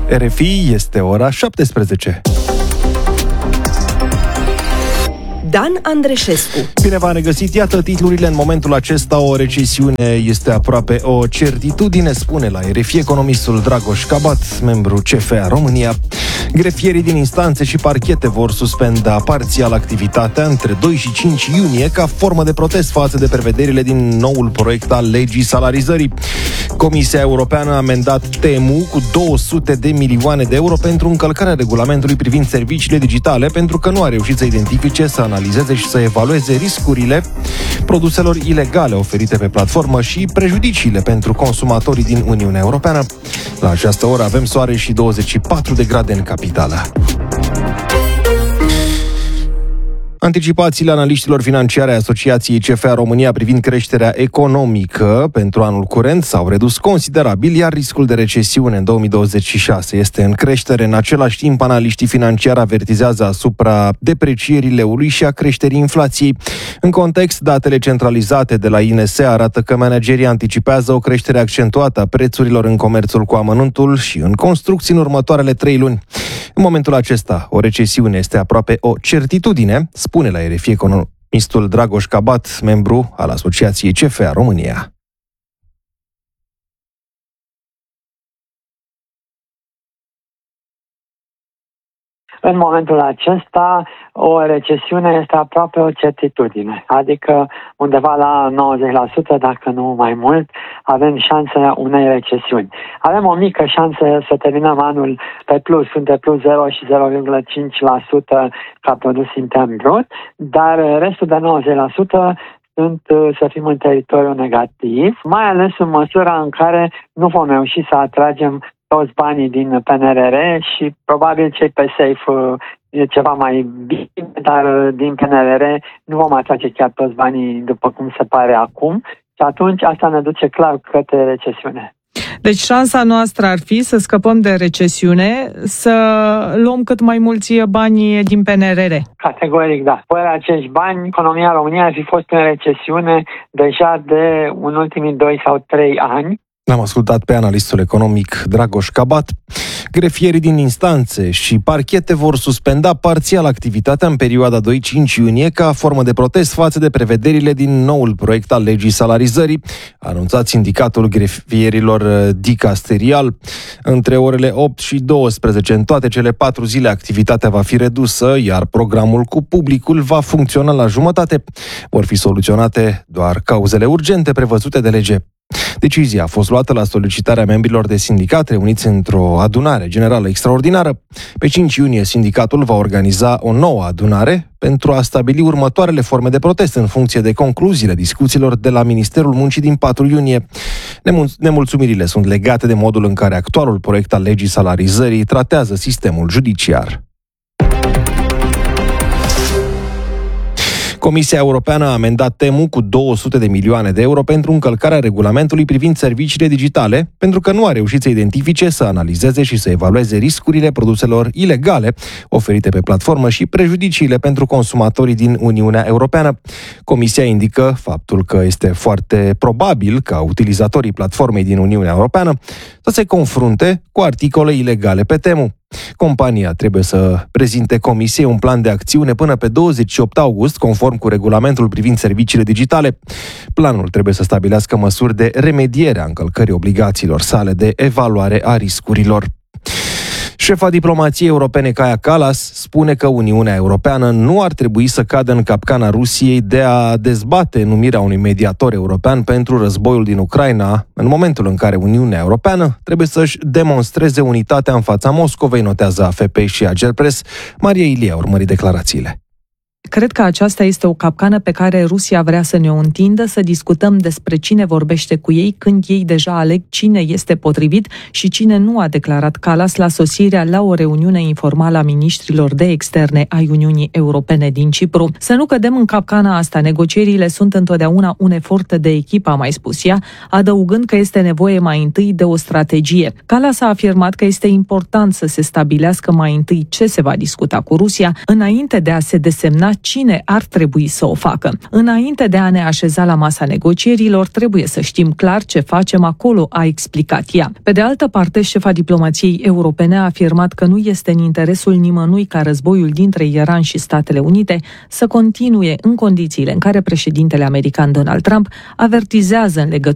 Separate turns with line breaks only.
RFI, este ora 17.
Dan Andreșescu.
Bine v-am regăsit, iată titlurile. În momentul acesta o recesiune este aproape o certitudine, spune la RFI economistul Dragoș Cabat, membru CFA România. Grefierii din instanțe și parchete vor suspenda parțial activitatea între 2 și 5 iunie ca formă de protest față de prevederile din noul proiect al legii salarizării. Comisia Europeană a amendat Temu cu 200 de milioane de euro pentru încălcarea regulamentului privind serviciile digitale, pentru că nu a reușit să identifice, să analizeze și să evalueze riscurile produselor ilegale oferite pe platformă și prejudiciile pentru consumatorii din Uniunea Europeană. La această oră avem soare și 24 de grade în capitală. Anticipațiile analiștilor financiare ai Asociației CFA România privind creșterea economică pentru anul curent s-au redus considerabil, iar riscul de recesiune în 2026 este în creștere. În același timp, analiștii financiari avertizează asupra deprecierii leului și a creșterii inflației. În context, datele centralizate de la INS arată că managerii anticipează o creștere accentuată a prețurilor în comerțul cu amănuntul și în construcții în următoarele 3 luni. În momentul acesta, o recesiune este aproape o certitudine, spune la RFI economistul Dragoș Cabat, membru al Asociației CFA România.
În momentul acesta, o recesiune este aproape o certitudine, adică undeva la 90%, dacă nu mai mult, avem șanse unei recesiuni. Avem o mică șansă să terminăm anul pe plus, între plus 0 și 0,5% ca produs intern brut, dar restul de 90% sunt, să fim în teritoriu negativ, mai ales în măsura în care nu vom reuși să atragem toți banii din PNRR și probabil cei pe safe e ceva mai bine, dar din PNRR nu vom atrage chiar toți banii după cum se pare acum și atunci asta ne duce clar către recesiune.
Deci șansa noastră ar fi să scăpăm de recesiune, să luăm cât mai mulți bani din PNRR.
Categoric, da. Fără acești bani, economia României ar fi fost în recesiune deja de în ultimii 2 sau 3 ani.
L-am ascultat pe analistul economic Dragoș Cabat. Grefierii din instanțe și parchete vor suspenda parțial activitatea în perioada 2-5 iunie ca formă de protest față de prevederile din noul proiect al legii salarizării, a anunțat sindicatul grefierilor dicasterial. Între orele 8 și 12 în toate cele 4 zile activitatea va fi redusă, iar programul cu publicul va funcționa la jumătate. Vor fi soluționate doar cauzele urgente prevăzute de lege. Decizia a fost luată la solicitarea membrilor de sindicat reuniți într-o adunare generală extraordinară. Pe 5 iunie, sindicatul va organiza o nouă adunare pentru a stabili următoarele forme de protest în funcție de concluziile discuțiilor de la Ministerul Muncii din 4 iunie. Nemulțumirile sunt legate de modul în care actualul proiect al legii salarizării tratează sistemul judiciar. Comisia Europeană a amendat Temu cu 200 de milioane de euro pentru încălcarea regulamentului privind serviciile digitale, pentru că nu a reușit să identifice, să analizeze și să evalueze riscurile produselor ilegale oferite pe platformă și prejudiciile pentru consumatorii din Uniunea Europeană. Comisia indică faptul că este foarte probabil ca utilizatorii platformei din Uniunea Europeană să se confrunte cu articole ilegale pe Temu. Compania trebuie să prezinte Comisiei un plan de acțiune până pe 28 august, conform cu regulamentul privind serviciile digitale. Planul trebuie să stabilească măsuri de remediere a încălcării obligațiilor sale de evaluare a riscurilor. Șefa diplomației europene Kaja Kallas spune că Uniunea Europeană nu ar trebui să cadă în capcana Rusiei de a dezbate numirea unui mediator european pentru războiul din Ucraina, în momentul în care Uniunea Europeană trebuie să-și demonstreze unitatea în fața Moscovei, notează AFP și Agerpres. Maria Ilie a urmărit declarațiile.
Cred că aceasta este o capcană pe care Rusia vrea să ne o întindă, să discutăm despre cine vorbește cu ei, când ei deja aleg cine este potrivit și cine nu, a declarat Kallas la sosirea la o reuniune informală a miniștrilor de externe ai Uniunii Europene din Cipru. Să nu cădem în capcana asta, negocierile sunt întotdeauna un efort de echipă, a mai spus ea, adăugând că este nevoie mai întâi de o strategie. Kallas a afirmat că este important să se stabilească mai întâi ce se va discuta cu Rusia, înainte de a se desemna cine ar trebui să o facă. Înainte de a ne așeza la masa negocierilor, trebuie să știm clar ce facem acolo, a explicat ea. Pe de altă parte, șefa diplomației europene a afirmat că nu este în interesul nimănui ca războiul dintre Iran și Statele Unite să continue în condițiile în care președintele american Donald Trump avertizează în legătură